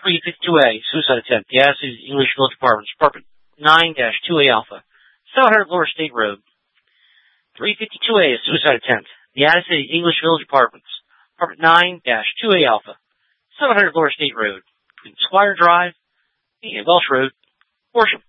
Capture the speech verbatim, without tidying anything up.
three fifty-two A, suicide attempt. The address is English Village Apartments, apartment nine dash two A Alpha, seven hundred Lower State Road. three fifty-two A, suicide attempt. The address is English Village Apartments, apartment nine dash two A Alpha, seven hundred Lower State Road, between Squire Drive and Welsh Road, Horsham.